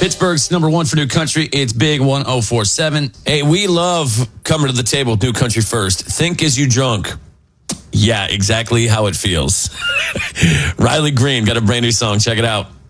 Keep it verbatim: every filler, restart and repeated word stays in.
Pittsburgh's number one for new country. It's Big one oh four seven. Hey, we love coming to the table with new country first. Think as you drunk. Yeah, exactly how it feels. Riley Green got a brand new song. Check it out.